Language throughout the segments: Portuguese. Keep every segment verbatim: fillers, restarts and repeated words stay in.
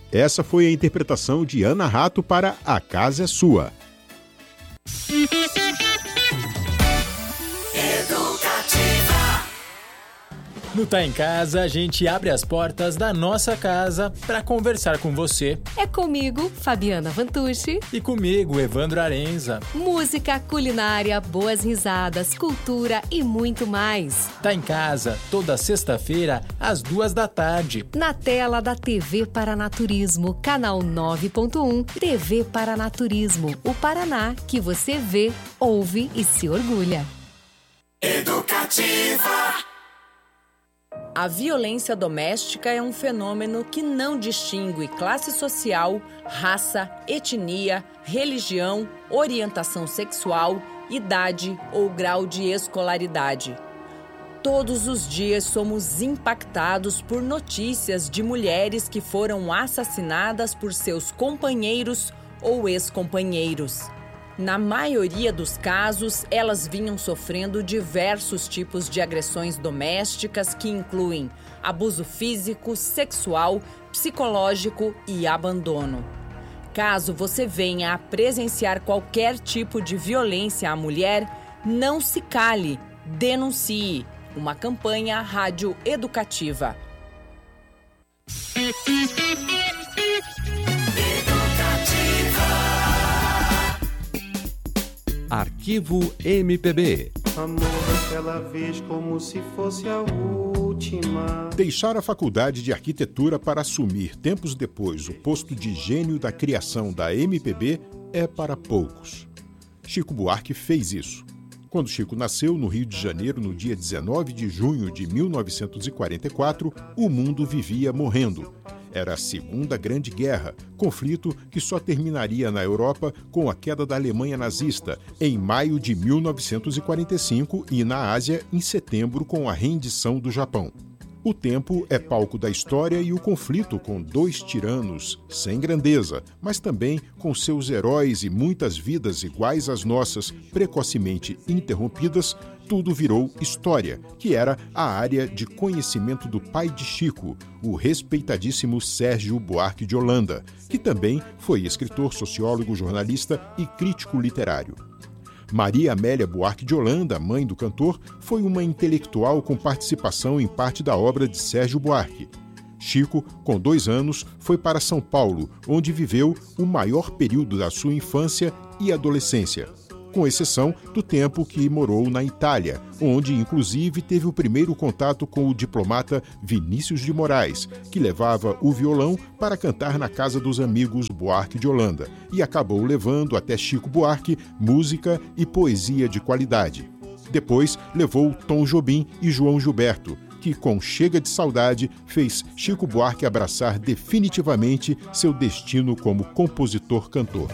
Essa foi a interpretação de Ana Rato para A Casa é Sua. No Tá em Casa, a gente abre as portas da nossa casa para conversar com você. É comigo, Fabiana Vantucci. E comigo, Evandro Arenza. Música, culinária, boas risadas, cultura e muito mais. Tá em Casa, toda sexta-feira, às duas da tarde. Na tela da T V Paranaturismo, canal nove ponto um, T V Paranaturismo, o Paraná que você vê, ouve e se orgulha. Educativa. A violência doméstica é um fenômeno que não distingue classe social, raça, etnia, religião, orientação sexual, idade ou grau de escolaridade. Todos os dias somos impactados por notícias de mulheres que foram assassinadas por seus companheiros ou ex-companheiros. Na maioria dos casos, elas vinham sofrendo diversos tipos de agressões domésticas que incluem abuso físico, sexual, psicológico e abandono. Caso você venha a presenciar qualquer tipo de violência à mulher, não se cale, denuncie. Uma campanha rádio educativa. Arquivo M P B. Amor aquela vez como se fosse a última. Deixar a faculdade de arquitetura para assumir, tempos depois, o posto de gênio da criação da M P B é para poucos. Chico Buarque fez isso. Quando Chico nasceu no Rio de Janeiro, no dia dezenove de junho de mil novecentos e quarenta e quatro, o mundo vivia morrendo. Era a Segunda Grande Guerra, conflito que só terminaria na Europa com a queda da Alemanha nazista, em maio de mil novecentos e quarenta e cinco, e na Ásia, em setembro, com a rendição do Japão. O tempo é palco da história e o conflito com dois tiranos sem grandeza, mas também com seus heróis e muitas vidas iguais às nossas, precocemente interrompidas, tudo virou história, que era a área de conhecimento do pai de Chico, o respeitadíssimo Sérgio Buarque de Holanda, que também foi escritor, sociólogo, jornalista e crítico literário. Maria Amélia Buarque de Holanda, mãe do cantor, foi uma intelectual com participação em parte da obra de Sérgio Buarque. Chico, com dois anos, foi para São Paulo, onde viveu o maior período da sua infância e adolescência, com exceção do tempo que morou na Itália, onde inclusive teve o primeiro contato com o diplomata Vinícius de Moraes, que levava o violão para cantar na casa dos amigos Buarque de Holanda, e acabou levando até Chico Buarque música e poesia de qualidade. Depois levou Tom Jobim e João Gilberto, que com Chega de Saudade fez Chico Buarque abraçar definitivamente seu destino como compositor-cantor.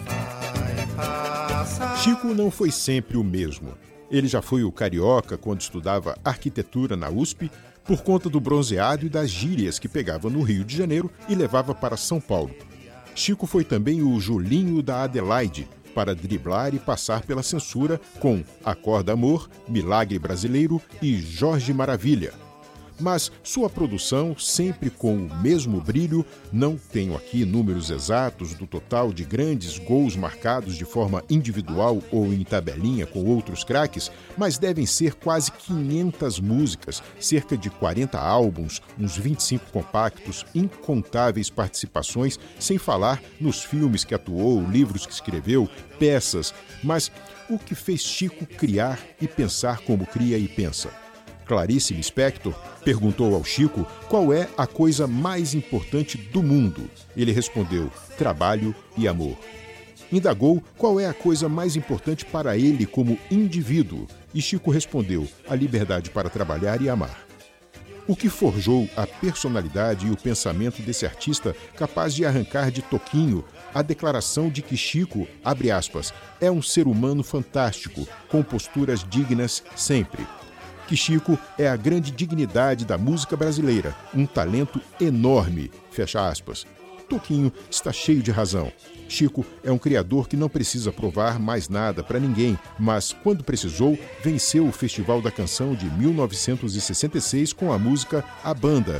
Chico não foi sempre o mesmo. Ele já foi o carioca quando estudava arquitetura na U S P, por conta do bronzeado e das gírias que pegava no Rio de Janeiro e levava para São Paulo. Chico foi também o Julinho da Adelaide, para driblar e passar pela censura com Acorda Amor, Milagre Brasileiro e Jorge Maravilha. Mas sua produção, sempre com o mesmo brilho, não tenho aqui números exatos do total de grandes gols marcados de forma individual ou em tabelinha com outros craques, mas devem ser quase quinhentas músicas, cerca de quarenta álbuns, uns vinte e cinco compactos, incontáveis participações, sem falar nos filmes que atuou, livros que escreveu, peças. Mas o que fez Chico criar e pensar como cria e pensa? Clarice Lispector perguntou ao Chico qual é a coisa mais importante do mundo. Ele respondeu: trabalho e amor. Indagou qual é a coisa mais importante para ele como indivíduo. E Chico respondeu: a liberdade para trabalhar e amar. O que forjou a personalidade e o pensamento desse artista capaz de arrancar de toquinho a declaração de que Chico, abre aspas, é um ser humano fantástico, com posturas dignas sempre. Que Chico é a grande dignidade da música brasileira, um talento enorme, fecha aspas. Toquinho está cheio de razão. Chico é um criador que não precisa provar mais nada para ninguém, mas, quando precisou, venceu o Festival da Canção de mil novecentos e sessenta e seis com a música A Banda.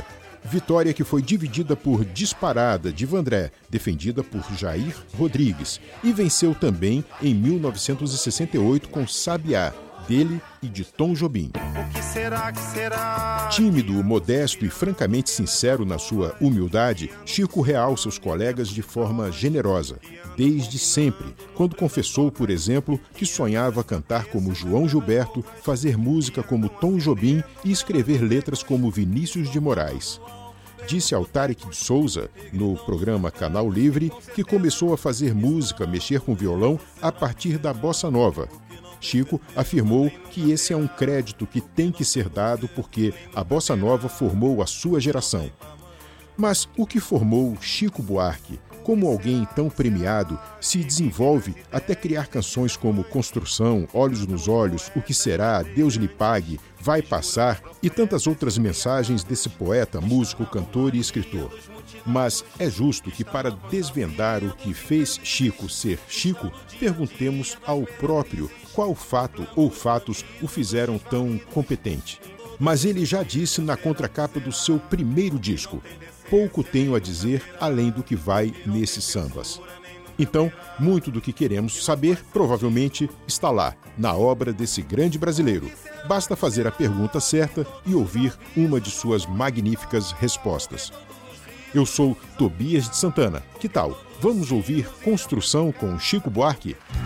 Vitória que foi dividida por Disparada, de Vandré, defendida por Jair Rodrigues, e venceu também em mil novecentos e sessenta e oito com Sabiá, dele e de Tom Jobim. O que será, que será? Tímido, modesto e francamente sincero na sua humildade, Chico realça os colegas de forma generosa, desde sempre, quando confessou, por exemplo, que sonhava cantar como João Gilberto, fazer música como Tom Jobim e escrever letras como Vinícius de Moraes. Disse ao Tarek de Souza, no programa Canal Livre, que começou a fazer música, mexer com violão, a partir da bossa nova. Chico afirmou que esse é um crédito que tem que ser dado porque a bossa nova formou a sua geração. Mas o que formou Chico Buarque? Como alguém tão premiado se desenvolve até criar canções como Construção, Olhos nos Olhos, O que Será, Deus lhe pague, Vai Passar e tantas outras mensagens desse poeta, músico, cantor e escritor. Mas é justo que, para desvendar o que fez Chico ser Chico, perguntemos ao próprio qual fato ou fatos o fizeram tão competente. Mas ele já disse na contracapa do seu primeiro disco: pouco tenho a dizer além do que vai nesses sambas. Então, muito do que queremos saber provavelmente está lá, na obra desse grande brasileiro. Basta fazer a pergunta certa e ouvir uma de suas magníficas respostas. Eu sou Tobias de Santana. Que tal? Vamos ouvir Construção com Chico Buarque?